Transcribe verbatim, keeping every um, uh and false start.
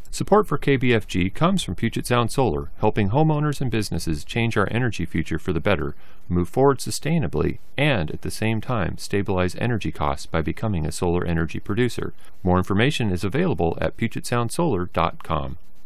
Support for K B F G comes from Puget Sound Solar, helping homeowners and businesses change our energy future for the better, move forward sustainably, and at the same time stabilize energy costs by becoming a solar energy producer. More information is available at puget sound solar dot com.